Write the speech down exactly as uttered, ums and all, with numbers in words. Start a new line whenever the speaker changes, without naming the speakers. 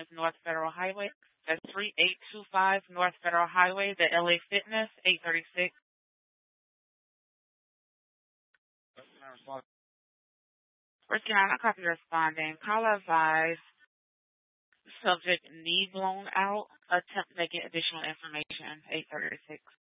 North Federal Highway. That's three eight two five North Federal Highway, the L A Fitness, eight thirty-six. Working on a copy responding. Caller advised. Subject need blown out. Attempt making additional information, eight thirty-six.